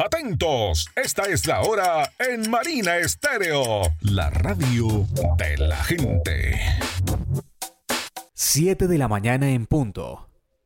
Atentos, esta es la hora en Marina Estéreo, la radio de la gente. 7 de la mañana en punto.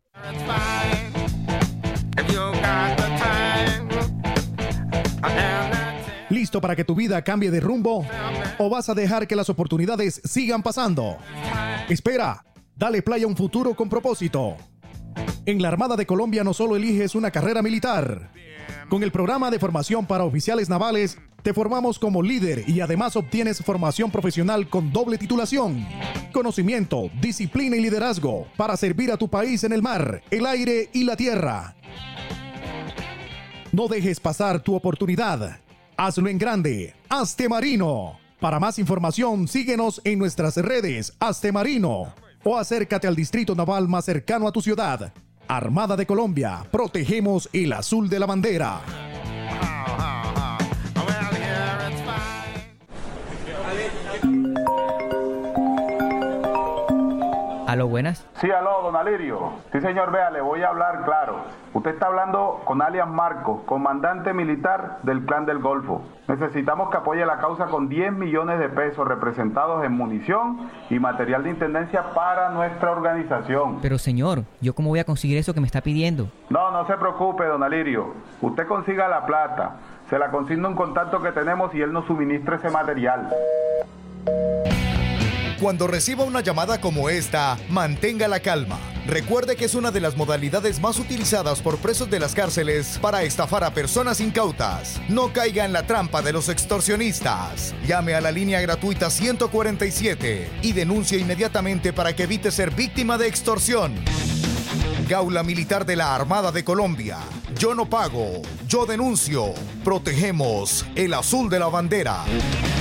¿Listo para que tu vida cambie de rumbo? ¿O vas a dejar que las oportunidades sigan pasando? Espera, dale play a un futuro con propósito. En la Armada de Colombia no solo eliges una carrera militar. Con el programa de formación para oficiales navales, te formamos como líder y además obtienes formación profesional con doble titulación. Conocimiento, disciplina y liderazgo para servir a tu país en el mar, el aire y la tierra. No dejes pasar tu oportunidad. Hazlo en grande. Hazte Marino. Para más información, síguenos en nuestras redes Hazte Marino o acércate al distrito naval más cercano a tu ciudad. Armada de Colombia, protegemos el azul de la bandera. Aló, buenas. Sí, aló, don Alirio. Sí, señor, vea, le voy a hablar claro. Usted está hablando con alias Marcos, comandante militar del Clan del Golfo. Necesitamos que apoye la causa con 10 millones de pesos representados en munición y material de intendencia para nuestra organización. Pero señor, ¿yo cómo voy a conseguir eso que me está pidiendo? No se preocupe, don Alirio. Usted consiga la plata. Se la consigna un contacto que tenemos y él nos suministra ese material. Cuando reciba una llamada como esta, mantenga la calma. Recuerde que es una de las modalidades más utilizadas por presos de las cárceles para estafar a personas incautas. No caiga en la trampa de los extorsionistas. Llame a la línea gratuita 147 y denuncie inmediatamente para que evite ser víctima de extorsión. Gaula Militar de la Armada de Colombia. Yo no pago, yo denuncio. Protegemos el azul de la bandera.